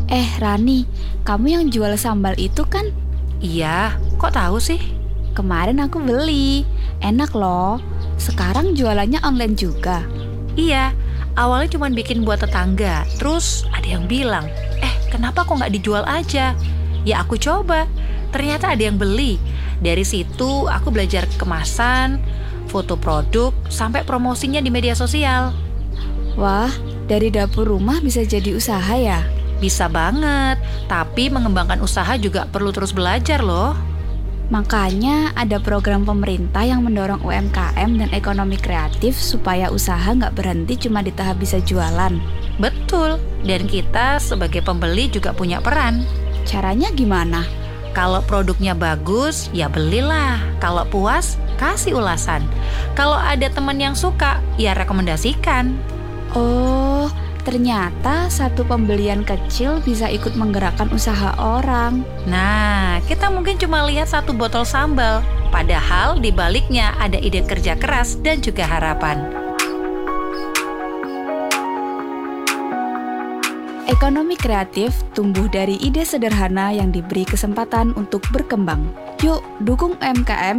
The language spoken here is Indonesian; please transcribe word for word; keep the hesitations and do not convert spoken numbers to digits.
Eh Rani, kamu yang jual sambal itu kan? Iya, kok tahu sih? Kemarin aku beli, enak loh. Sekarang jualannya online juga. Iya, awalnya cuma bikin buat tetangga. Terus ada yang bilang, eh kenapa kok nggak dijual aja? Ya aku coba, ternyata ada yang beli. Dari situ aku belajar kemasan, foto produk, sampai promosinya di media sosial. Wah, dari dapur rumah bisa jadi usaha ya? Bisa banget, tapi mengembangkan usaha juga perlu terus belajar loh. Makanya ada program pemerintah yang mendorong U M K M dan ekonomi kreatif supaya usaha nggak berhenti cuma di tahap bisa jualan. Betul, dan kita sebagai pembeli juga punya peran. Caranya gimana? Kalau produknya bagus, ya belilah. Kalau puas, kasih ulasan. Kalau ada teman yang suka, ya rekomendasikan. Oh, ternyata satu pembelian kecil bisa ikut menggerakkan usaha orang. Nah, kita mungkin cuma lihat satu botol sambal. Padahal di baliknya ada ide kerja keras dan juga harapan. Ekonomi kreatif tumbuh dari ide sederhana yang diberi kesempatan untuk berkembang. Yuk, dukung U M K M